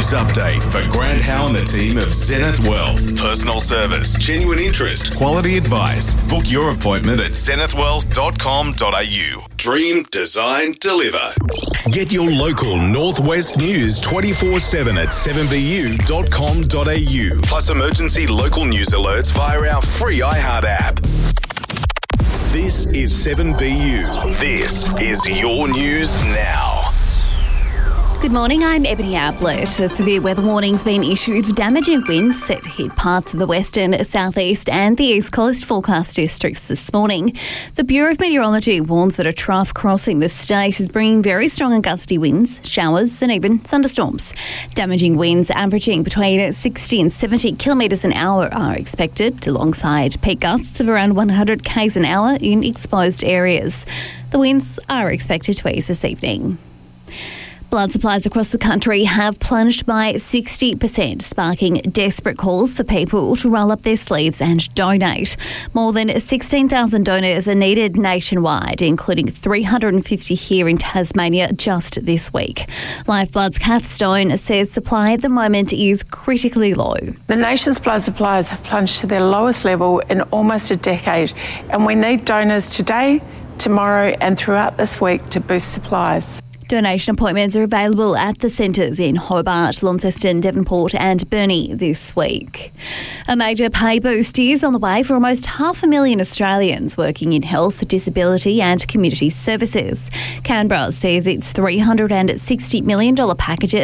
news update for Grant Howe and the team of Zenith Wealth. Personal service, genuine interest, quality advice. Book your appointment at zenithwealth.com.au. Dream, design, deliver. Get your local Northwest news 24/7 at 7bu.com.au. Plus emergency local news alerts via our free iHeart app. This is 7BU. This is your news now. Good morning, I'm Ebony Ablett. A severe weather warning's been issued for damaging winds set to hit parts of the western, southeast and the east coast forecast districts this morning. The Bureau of Meteorology warns that a trough crossing the state is bringing very strong and gusty winds, showers and even thunderstorms. Damaging winds averaging between 60 and 70 kilometres an hour are expected, alongside peak gusts of around 100 k's an hour in exposed areas. The winds are expected to ease this evening. Blood supplies across the country have plunged by 60%, sparking desperate calls for people to roll up their sleeves and donate. More than 16,000 donors are needed nationwide, including 350 here in Tasmania just this week. Lifeblood's Kath Stone says supply at the moment is critically low. The nation's blood supplies have plunged to their lowest level in almost a decade, and we need donors today, tomorrow and throughout this week to boost supplies. Donation appointments are available at the centres in Hobart, Launceston, Devonport and Burnie this week. A major pay boost is on the way for almost 500,000 Australians working in health, disability and community services. Canberra says its $360 million package